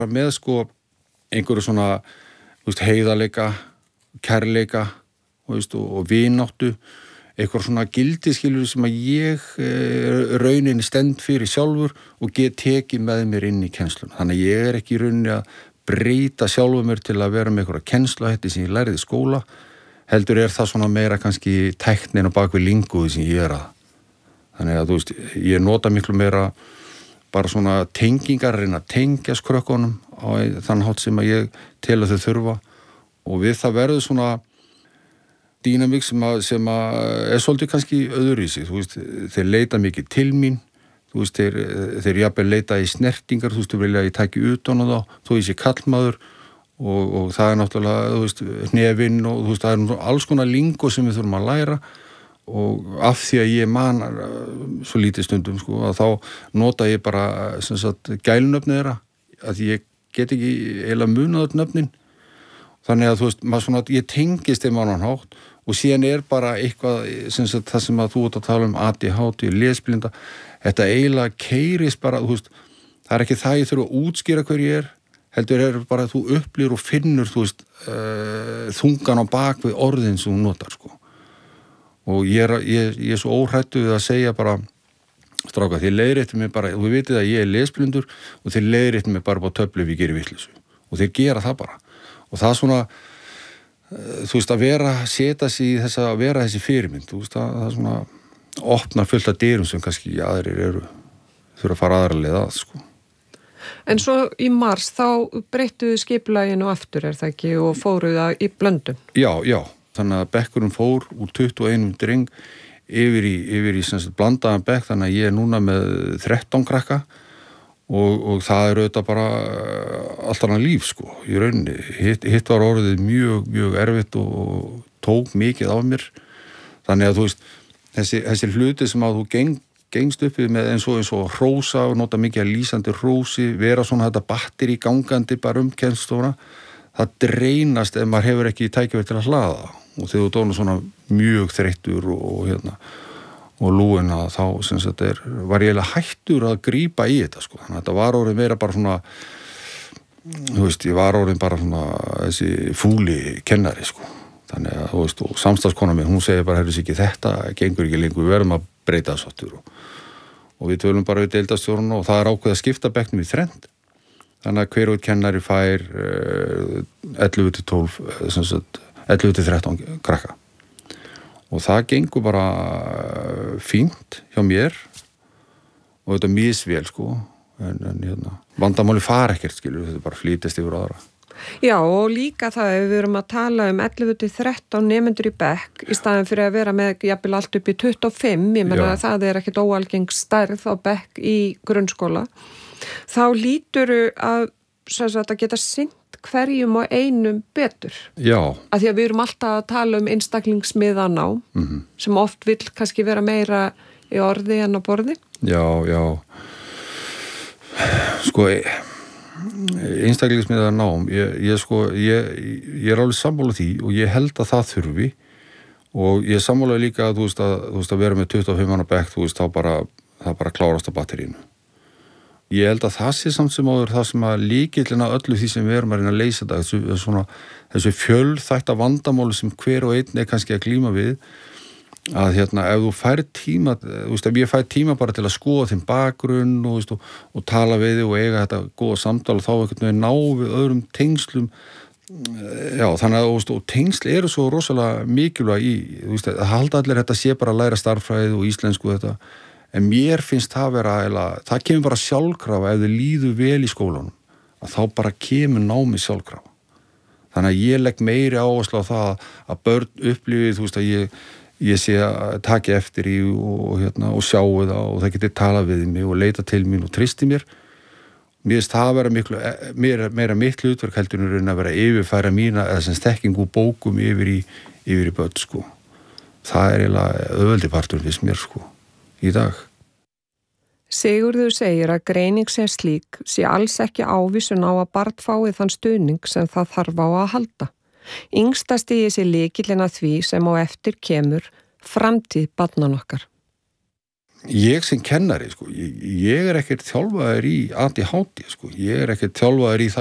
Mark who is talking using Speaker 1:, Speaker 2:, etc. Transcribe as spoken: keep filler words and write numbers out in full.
Speaker 1: með sko einhverju svona þú veist, heiðarleika, kærleika og, veist, og, og vináttu, eitthvað svona gildiskilur sem að ég e, rauninni stend fyrir sjálfur og get tekið með mér inn í kennsluna. Þannig að ég er ekki í rauninni að breyta sjálfur mér til að vera með einhverja kennsluhætti sem ég lærði í skóla, heldur er það svona meira kannski tæknin á bakvið linguði sem ég er að. Þannig að þú veist, ég nota miklu meira bara svona tengingar, reyna að tengjast krökkunum á þann hátt sem að ég tel að þau þurfa og við það verður svona dýnamík sem að, sem að er svolítið kannski öðru í sig, þú veist, þeir leita mikið til mín, þú veist, þeir, þeir jafnvel leita í snertingar, þú veist, þeir vilja að ég tæki utan á þá, þó ég sé kallmaður og, og það er náttúrulega, þú veist, hnefinn og þú veist, það er alls konar lingo sem við þurfum að læra og af því að ég man svo lítið stundum, sko, að þá nota ég bara, sem sagt, gælunöfni þeirra, að ég get ekki eiginlega munað öll nöfnin, þannig að þú veist, maður svona, ég tengist þeim á annan hátt og síðan er bara eitthvað sem sagt, það sem að þú ert að tala um A D H D, lesblinda, þetta eiginlega keirist bara, þú veist, það er ekki það ég þurfa að útskýra hver ég er, heldur er bara að þú upplýr og finnur, þú veist, uh, þungan á bak við orðin sem þú notar, sko. Og ég er, ég, ég er svo óhrættu við að segja bara, stráka, þið leiðréttir mig bara, og við vitið að ég er lesblindur og þið leiðréttir mig bara på töflu ef ég gerir vitleysu. Og þeir gera það bara. Og það svona, þú veist, að vera, setja sig í þess að vera þessi fyrirmynd, þú veist, að það svona opnar fullt af dyrum sem kannski aðrir eru, þurfa að fara aðra leið að, sko.
Speaker 2: En svo í mars þá breyttuðu skipulaginu aftur, er það ekki, og fóruðu það í Blöndun?
Speaker 1: Já, já, þannig að bekkurinn fór úr tuttugu og einum dreng yfir í, yfir í sem sagt, blandaðan bekk, þannig að ég er núna með þrettán krakka og, og það er auðvitað bara allt annað líf, sko, í rauninni. Hitt, hitt var orðið mjög, mjög erfitt og tók mikið af mér. Þannig að þú veist, þessi, þessi hluti sem að þú geng, gengst uppið með eins og eins og hrósa og nota mikið að lýsandi hrósi, vera svona þetta batteri gangandi bara um kennslustofuna, það dreynast ef maður hefur ekki tækifæri til að hlaða og þegar þú dóna svona mjög þreyttur og, og hérna og lúin að þá sem sagt er, var ég eiginlega hættur að grípa í þetta, sko. Þannig að þetta var orðin meira bara svona, þú veist, ég var orðin bara svona þessi fúli kennari, sko. Þannig að, þú veist, og samstagskona mér, hún segir bara, heyrðu ekki, þetta gengur ekki lengur, við verðum að breyta þessu aftur og, og við tölum bara við deildarstjóruna og það er ákveð að skipta bekknum í þrennt. Þannig að hver og kennari fær uh, ellefu til tólf, sem sagt, ellefu til þrettán krakka. Og það gengur bara fínt hjá mér og þetta misvél, sko, en, en hérna, vandamáli fara ekkert, skilur, þetta bara flýtist yfir aðra.
Speaker 2: Já, og líka það ef við erum að tala um ellefu til þrettán nemendur í bekk í staðin fyrir að vera með jafnvel allt upp í tuttugu og fimm, ég menna að það er ekkert óalgeng stærð á bekk í grunnskóla, þá lítur að, að geta sinnt hverjum og einum betur.
Speaker 1: Já.
Speaker 2: Af því að við erum alltaf að tala um einstaklingsmiðan á, mm-hmm. sem oft vill kannski vera meira í orði en á borði.
Speaker 1: Já, já. Sko, einstaklingsmiðan nám, ég, ég sko, ég, ég er alveg sammála því og ég held að það þurfi og ég sammála líka að, þú veist, að, þú veist, að vera með tuttugu og fimm manna bekk, þú veist, þá bara, það bara klárast á batterínu. Ég held að það sé samt sem áður það sem að lykillinn að öllu því sem við erum að reyna að leysa þetta, þessu, svona, þessu fjölþætta vandamáli sem hver og einn er kannski að glíma við, að hérna, ef þú fær tíma, þú veist, ef ég fær tíma bara til að skoða þeim bakgrunn og, veist, og, og tala við þig og eiga þetta góða samtal og þá einhvern veginn ná við öðrum tengslum, já, þannig að, veist, og tengsl eru svo rosalega mikilvæg í, þú veist, að halda allir þetta sé bara að læra starffræði og íslensku þetta, en mér finnst það vera, eða, það kemur bara sjálfkrafa ef þið líður vel í skólanum, að þá bara kemur námið sjálfkrafa. Þannig að ég legg meiri áherslu á það að börn upplifið, þú veist, að ég, ég sé að taki eftir í og, hérna, og sjáu það og það getur talað við mig og leita til mín og tristi mér. Mér finnst það að vera miklu, meira, meira mitt hlutverk heldur en að vera yfirfæra mína eða sem stekkingu bókum yfir í, yfir í börn, sko. Það er eiginlega öðvöldi partur fyrst mér, sko. Í dag.
Speaker 2: Sigurður segir að greining sem slík sé alls ekki ávísun á að barn fái þann stuðning sem það þarf á að halda. Yngsta stigið sé lykillinn að því sem á eftir kemur framtíð barnan okkar.
Speaker 1: ég sem kennari, sko, ég, ég er ekkert þjálfaður í A D H D, sko, ég er ekkert þjálfaður í það